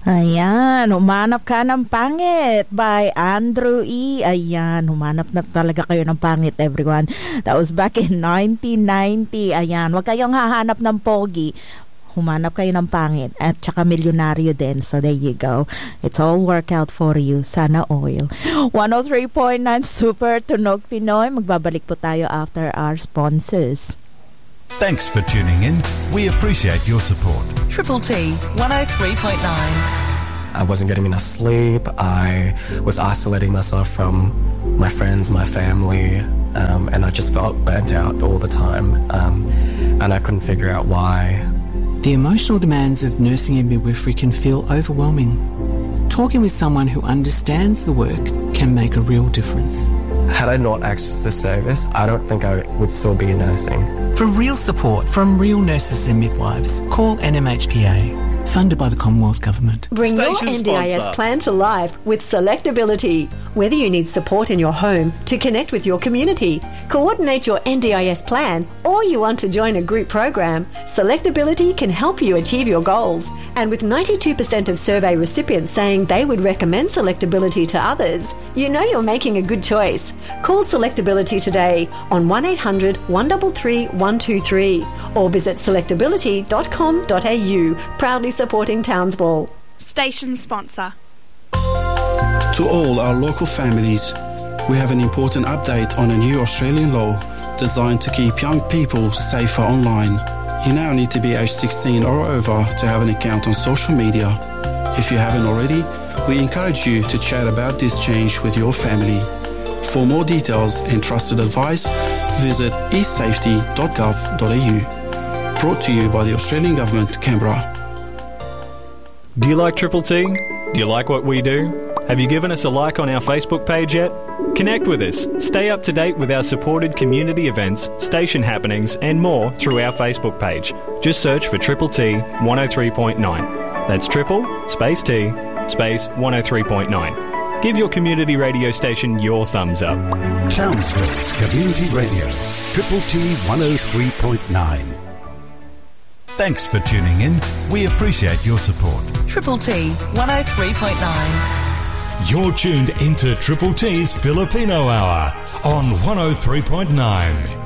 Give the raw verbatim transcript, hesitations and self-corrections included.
Ayan, Humanap Ka ng Pangit by Andrew E. Ayan, humanap na talaga kayo ng pangit, everyone. That was back in nineteen ninety. Ayan, wag kayong hahanap ng pogi. Humanap kayo ng pangit at saka milyonaryo din. So there you go. It's all work out for you. Sana oil. one oh three point nine Super Tunog Pinoy. Magbabalik po tayo after our sponsors. Thanks for tuning in. We appreciate your support. Triple T, one oh three point nine. I wasn't getting enough sleep. I was isolating myself from my friends, my family, um, and I just felt burnt out all the time. Um, and I couldn't figure out why. The emotional demands of nursing and midwifery can feel overwhelming. Talking with someone who understands the work can make a real difference. Had I not accessed this service, I don't think I would still be nursing. For real support from real nurses and midwives, call N M H P A. Funded by the Commonwealth Government. Bring Station your N D I S sponsor. plan to life with Selectability. Whether you need support in your home to connect with your community, coordinate your N D I S plan, or you want to join a group program, Selectability can help you achieve your goals. And with ninety-two percent of survey recipients saying they would recommend Selectability to others, you know you're making a good choice. Call Selectability today on one eight hundred, one three three, one two three or visit selectability dot com dot a u. Proudly supporting Townsville. Station sponsor. To all our local families, we have an important update on a new Australian law designed to keep young people safer online. You now need to be age sixteen or over to have an account on social media. If you haven't already, we encourage you to chat about this change with your family. For more details and trusted advice, visit e safety dot gov dot a u. Brought to you by the Australian Government, Canberra. Do you like Triple T? Do you like what we do? Have you given us a like on our Facebook page yet? Connect with us. Stay up to date with our supported community events, station happenings and more through our Facebook page. Just search for Triple T one oh three point nine. That's triple, space T, space one oh three point nine. Give your community radio station your thumbs up. Chelmsford's Community Radio, Triple T one oh three point nine. Thanks for tuning in. We appreciate your support. Triple T, one oh three point nine. You're tuned into Triple T's Filipino Hour on one oh three point nine.